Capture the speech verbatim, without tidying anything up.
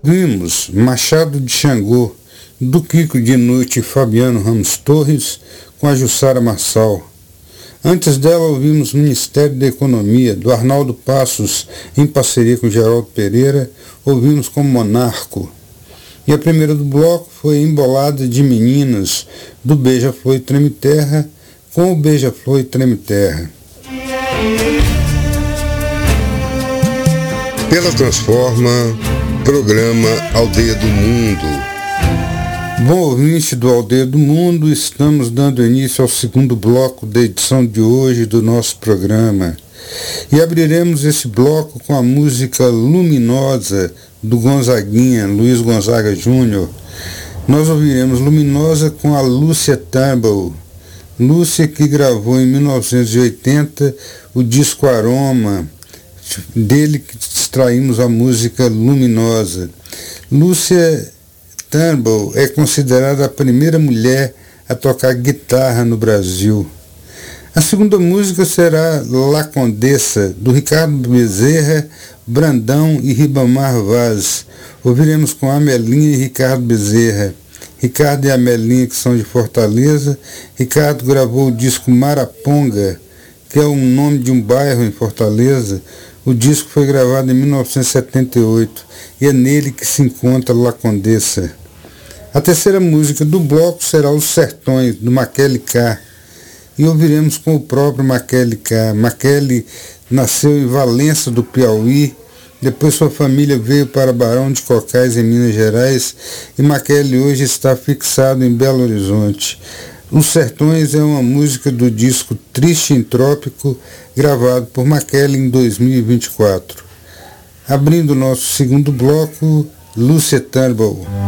Vimos Machado de Xangô, do Kiko de Noite e Fabiano Ramos Torres, com a Jussara Marçal. Antes dela ouvimos Ministério da Economia, do Arnaldo Passos, em parceria com Geraldo Pereira, ouvimos com Monarco. E a primeira do bloco foi Embolada de Meninas, do Beija-Flor e Treme Terra, com o Beija-Flor e Treme Terra. Pela Transforma, programa Aldeia do Mundo. Bom ouvinte do Aldeia do Mundo, estamos dando início ao segundo bloco da edição de hoje do nosso programa. E abriremos esse bloco com a música Luminosa, do Gonzaguinha, Luiz Gonzaga Júnior. Nós ouviremos Luminosa com a Lúcia Turnbull. Lúcia, que gravou em mil novecentos e oitenta o disco Aroma, dele que extraímos a música Luminosa. Lúcia Turnbull é considerada a primeira mulher a tocar guitarra no Brasil. A segunda música será La Condessa, do Ricardo Bezerra, Brandão e Ribamar Vaz. Ouviremos com Amelinha e Ricardo Bezerra. Ricardo e Amelinha, que são de Fortaleza. Ricardo gravou o disco Maraponga, que é o nome de um bairro em Fortaleza. O disco foi gravado em mil novecentos e setenta e oito e é nele que se encontra La Condessa. A terceira música do bloco será Os Sertões, do Maquele K. E ouviremos com o próprio Maquele K. Maquele nasceu em Valença do Piauí, depois sua família veio para Barão de Cocais, em Minas Gerais, e Maquele hoje está fixado em Belo Horizonte. Os Sertões é uma música do disco Triste em Trópico, gravado por Maquele em dois mil e vinte e quatro. Abrindo o nosso segundo bloco, Lúcia Turnbull.